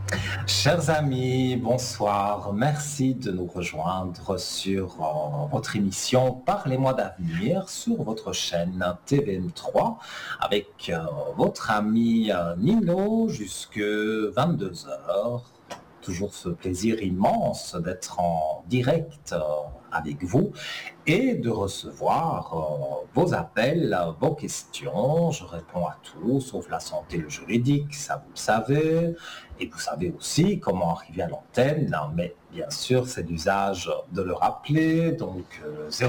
Chers amis, bonsoir. Merci de nous rejoindre sur votre émission Parlez-moi d'avenir sur votre chaîne TVM3 avec votre ami Nino jusque 22 heures. Toujours ce plaisir immense d'être en direct avec vous et de recevoir vos appels, vos questions. Je réponds à tout, sauf la santé et le juridique, ça vous le savez. Et vous savez aussi comment arriver à l'antenne, hein, mais bien sûr, c'est d'usage de le rappeler. Donc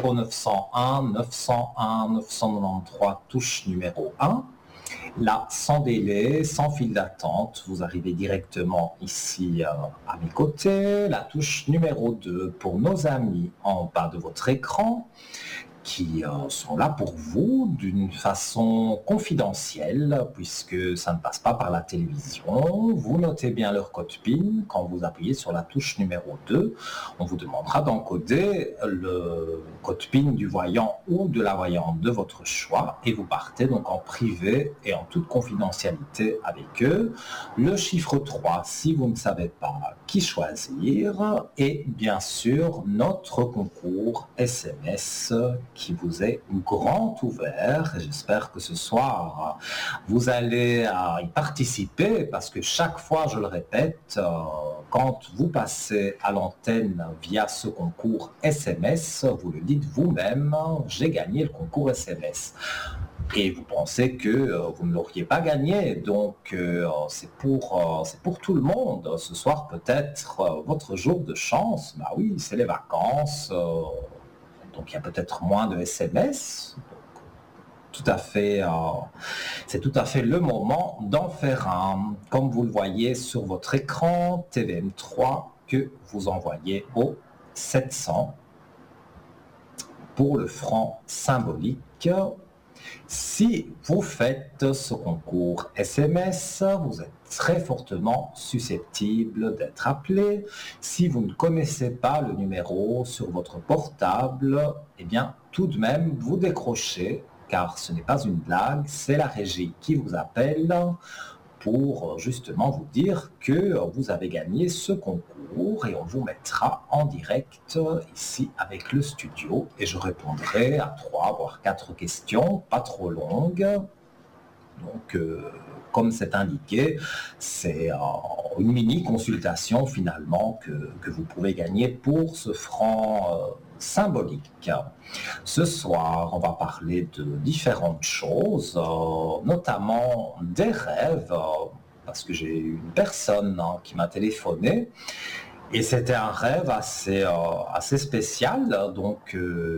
0901 901 993, touche numéro 1. Là, sans délai, sans file d'attente, vous arrivez directement ici à mes côtés. La touche numéro 2 pour nos amis en bas de votre écran qui sont là pour vous d'une façon confidentielle, puisque ça ne passe pas par la télévision. Vous notez bien leur code PIN. Quand vous appuyez sur la touche numéro 2, on vous demandera d'encoder le code PIN du voyant ou de la voyante de votre choix, et vous partez donc en privé et en toute confidentialité avec eux. Le chiffre 3, si vous ne savez pas qui choisir, et bien sûr notre concours SMS qui vous est grand ouvert. J'espère que ce soir, vous allez y participer parce que chaque fois, je le répète, quand vous passez à l'antenne via ce concours SMS, vous le dites vous-même, j'ai gagné le concours SMS. Et vous pensez que vous ne l'auriez pas gagné, donc c'est pour tout le monde. Ce soir peut-être votre jour de chance, bah oui, c'est les vacances, donc il y a peut-être moins de SMS. Tout à fait, c'est tout à fait le moment d'en faire un. Comme vous le voyez sur votre écran TVM3 que vous envoyez au 700 pour le franc symbolique. Si vous faites ce concours SMS, vous êtes très fortement susceptible d'être appelé. Si vous ne connaissez pas le numéro sur votre portable, eh bien, tout de même, vous décrochez, car ce n'est pas une blague, c'est la régie qui vous appelle pour justement vous dire que vous avez gagné ce concours et on vous mettra en direct ici avec le studio et je répondrai à 3 voire 4 questions, pas trop longues. Donc, comme c'est indiqué, c'est une mini-consultation finalement que vous pouvez gagner pour ce franc symbolique. Ce soir, on va parler de différentes choses, notamment des rêves, parce que j'ai une personne qui m'a téléphoné et c'était un rêve assez spécial, donc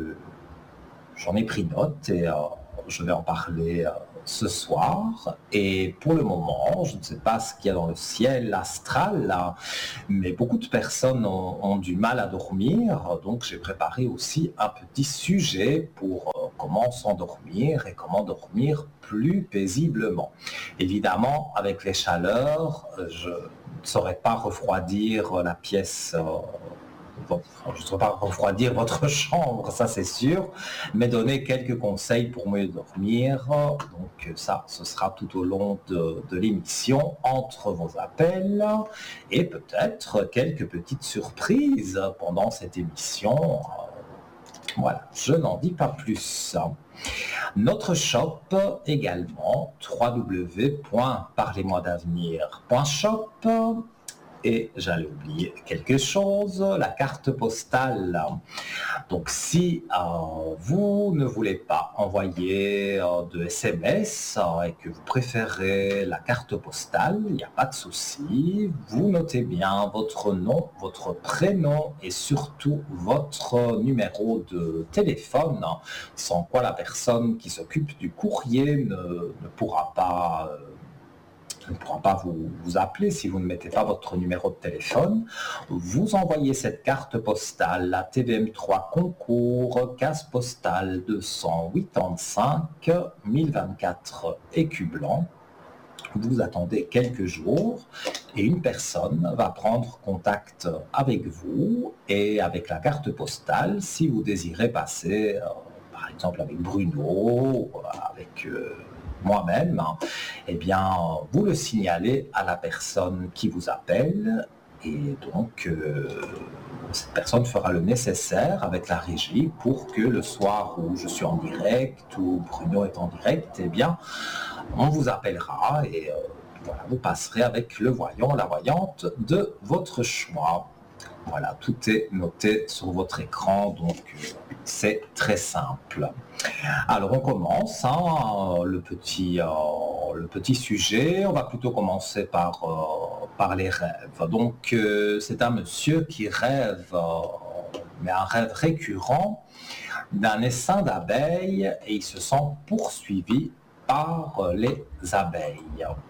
j'en ai pris note et je vais en parler ce soir. Et pour le moment, je ne sais pas ce qu'il y a dans le ciel astral, là, mais beaucoup de personnes ont du mal à dormir. Donc j'ai préparé aussi un petit sujet pour comment s'endormir et comment dormir plus paisiblement. Évidemment, avec les chaleurs, je ne saurais pas refroidir la pièce. Je ne saurais pas refroidir votre chambre, ça c'est sûr, mais donner quelques conseils pour mieux dormir. Donc ça, ce sera tout au long de l'émission, entre vos appels, et peut-être quelques petites surprises pendant cette émission. Voilà, je n'en dis pas plus. Notre shop également, www.parlez-moi-d'avenir.shop. Et j'allais oublier quelque chose, la carte postale. Donc si vous ne voulez pas envoyer de SMS et que vous préférez la carte postale, il n'y a pas de souci. Vous notez bien votre nom, votre prénom et surtout votre numéro de téléphone, sans quoi la personne qui s'occupe du courrier ne pourra pas vous appeler si vous ne mettez pas votre numéro de téléphone. Vous envoyez cette carte postale à TVM3 Concours, case postale 285 1024 Écu Blanc. Vous attendez quelques jours et une personne va prendre contact avec vous et avec la carte postale si vous désirez passer, par exemple avec Bruno, avec moi-même, eh bien, vous le signalez à la personne qui vous appelle et donc cette personne fera le nécessaire avec la régie pour que le soir où je suis en direct ou Bruno est en direct, eh bien, on vous appellera et voilà, vous passerez avec le voyant, la voyante de votre choix. Voilà, tout est noté sur votre écran, donc c'est très simple. Alors on commence, le petit sujet. On va plutôt commencer par les rêves. Donc c'est un monsieur qui rêve, mais un rêve récurrent, d'un essaim d'abeilles et il se sent poursuivi par les abeilles.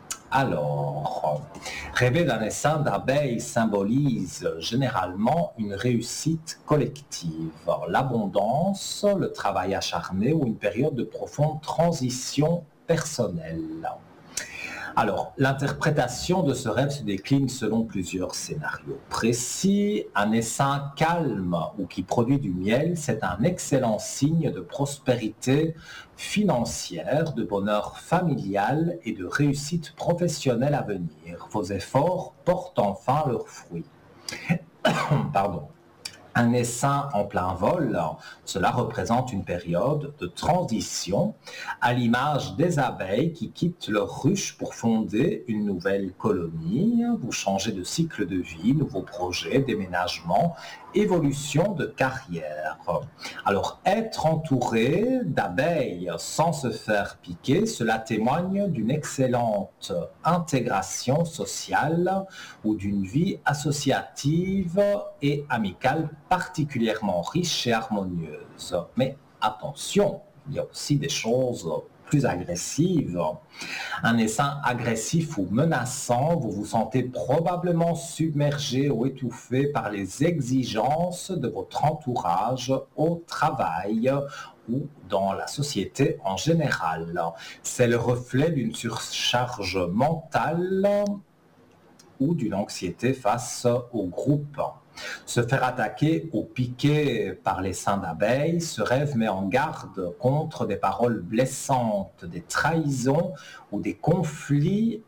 Alors, rêver d'un essaim d'abeilles symbolise généralement une réussite collective, l'abondance, le travail acharné ou une période de profonde transition personnelle. Alors, l'interprétation de ce rêve se décline selon plusieurs scénarios précis. Un essaim calme ou qui produit du miel, c'est un excellent signe de prospérité financière, de bonheur familial et de réussite professionnelle à venir. Vos efforts portent enfin leurs fruits. Pardon. Un essaim en plein vol, cela représente une période de transition à l'image des abeilles qui quittent leur ruche pour fonder une nouvelle colonie. Vous changez de cycle de vie, nouveaux projets, déménagement, évolution de carrière. Alors, être entouré d'abeilles sans se faire piquer, cela témoigne d'une excellente intégration sociale ou d'une vie associative et amicale particulièrement riche et harmonieuse. Mais attention, il y a aussi des choses plus agressives. Un essaim agressif ou menaçant, vous vous sentez probablement submergé ou étouffé par les exigences de votre entourage au travail ou dans la société en général. C'est le reflet d'une surcharge mentale ou d'une anxiété face au groupe. Se faire attaquer ou piquer par l'essaim d'abeilles, ce rêve met en garde contre des paroles blessantes, des trahisons ou des conflits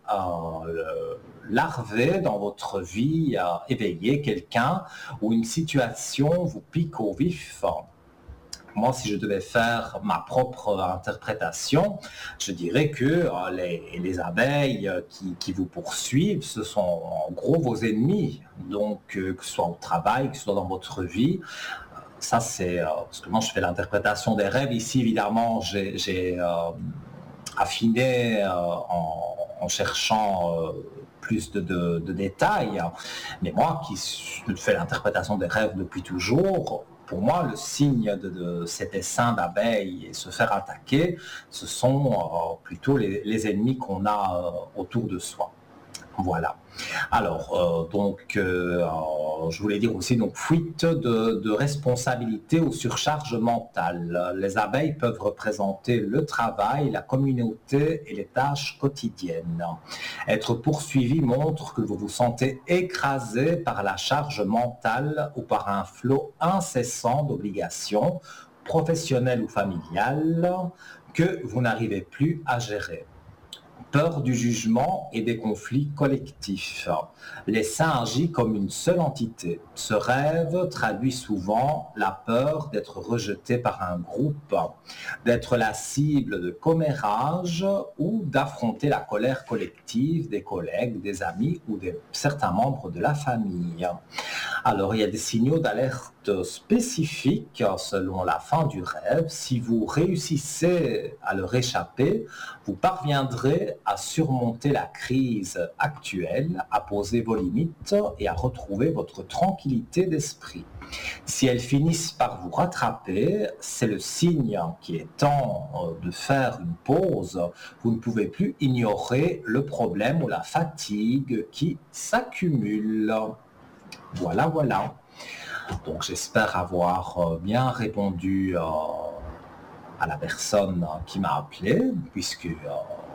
larvés dans votre vie éveillée. Quelqu'un ou une situation vous pique au vif. Moi, si je devais faire ma propre interprétation, je dirais que les abeilles qui vous poursuivent, ce sont en gros vos ennemis. Donc, que ce soit au travail, que ce soit dans votre vie, ça c'est... parce que moi, je fais l'interprétation des rêves. Ici, évidemment, j'ai affiné en cherchant... plus de détails. Mais moi qui fais l'interprétation des rêves depuis toujours, pour moi, le signe de cet essaim d'abeilles et se faire attaquer, ce sont plutôt les ennemis qu'on a autour de soi. Voilà. Alors, je voulais dire aussi, donc, fuite de responsabilité ou surcharge mentale. Les abeilles peuvent représenter le travail, la communauté et les tâches quotidiennes. Être poursuivi montre que vous vous sentez écrasé par la charge mentale ou par un flot incessant d'obligations, professionnelles ou familiales, que vous n'arrivez plus à gérer. Peur du jugement et des conflits collectifs. L'essaim agit comme une seule entité. Ce rêve traduit souvent la peur d'être rejeté par un groupe, d'être la cible de commérages ou d'affronter la colère collective des collègues, des amis ou de certains membres de la famille. Alors, il y a des signaux d'alerte spécifiques selon la fin du rêve. Si vous réussissez à leur échapper, vous parviendrez à surmonter la crise actuelle, à poser vos limites et à retrouver votre tranquillité d'esprit. Si elles finissent par vous rattraper, c'est le signe qu'il est temps de faire une pause. Vous ne pouvez plus ignorer le problème ou la fatigue qui s'accumule. Voilà, voilà. Donc j'espère avoir bien répondu à la personne qui m'a appelé, puisque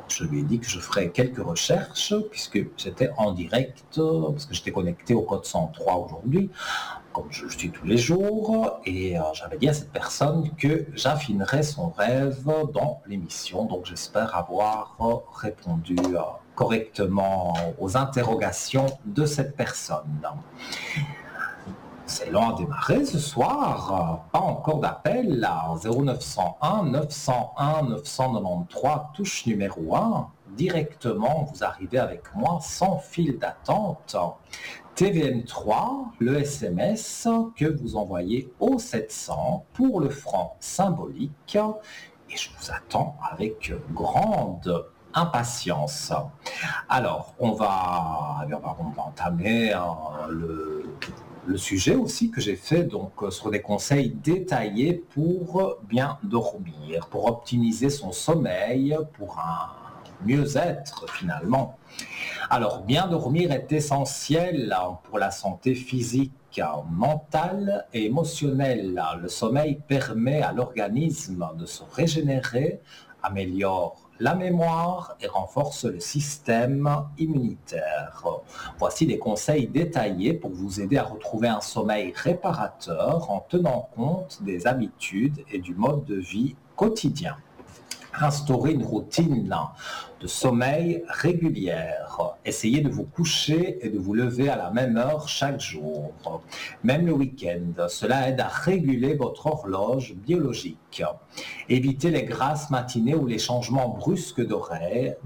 je lui ai dit que je ferais quelques recherches puisque j'étais en direct, parce que j'étais connecté au code 103 aujourd'hui, comme je le suis tous les jours, et j'avais dit à cette personne que j'affinerais son rêve dans l'émission. Donc j'espère avoir répondu correctement aux interrogations de cette personne. C'est long à démarrer ce soir, pas encore d'appel à 0901 901 993, touche numéro 1. Directement, vous arrivez avec moi sans fil d'attente. TVM3, le SMS que vous envoyez au 700 pour le franc symbolique, et je vous attends avec grande impatience. Alors, on va entamer le sujet aussi que j'ai fait donc sur des conseils détaillés pour bien dormir, pour optimiser son sommeil, pour un mieux-être finalement. Alors, bien dormir est essentiel pour la santé physique, mentale et émotionnelle. Le sommeil permet à l'organisme de se régénérer, améliore la mémoire et renforce le système immunitaire. Voici des conseils détaillés pour vous aider à retrouver un sommeil réparateur en tenant compte des habitudes et du mode de vie quotidien. Instaurer une routine de sommeil régulière. Essayez de vous coucher et de vous lever à la même heure chaque jour, même le week-end. Cela aide à réguler votre horloge biologique. Évitez les grasses matinées ou les changements brusques d'horaire,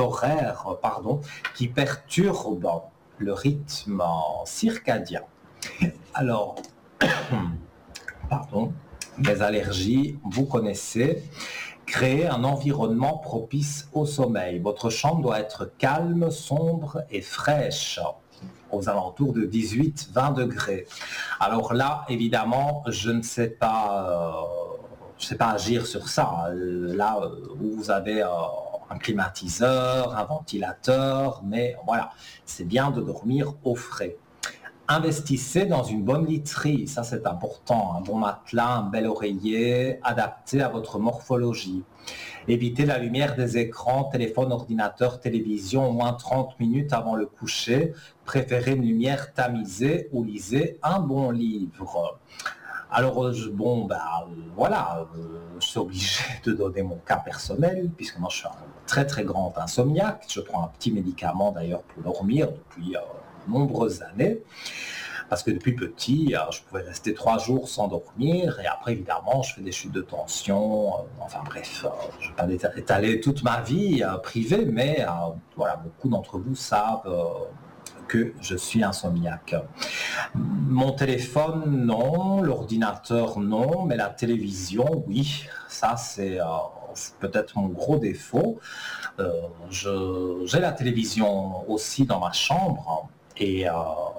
qui perturbent le rythme circadien. Alors, les allergies, vous connaissez. Créer un environnement propice au sommeil. Votre chambre doit être calme, sombre et fraîche, aux alentours de 18-20 degrés. Alors là, évidemment, je ne sais pas agir sur ça. Là où vous avez un climatiseur, un ventilateur, mais voilà, c'est bien de dormir au frais. Investissez dans une bonne literie, ça c'est important, un bon matelas, un bel oreiller adapté à votre morphologie. Évitez la lumière des écrans, téléphone, ordinateur, télévision au moins 30 minutes avant le coucher. Préférez une lumière tamisée ou lisez un bon livre. Alors, je suis obligé de donner mon cas personnel, puisque moi je suis un très très grand insomniaque. Je prends un petit médicament d'ailleurs pour dormir depuis nombreuses années, parce que depuis petit, je pouvais rester 3 jours sans dormir, et après évidemment je fais des chutes de tension, je ne vais pas étaler toute ma vie privée, mais beaucoup d'entre vous savent que je suis insomniaque. Mon téléphone, non, l'ordinateur, non, mais la télévision, oui, ça c'est peut-être mon gros défaut. J'ai la télévision aussi dans ma chambre, et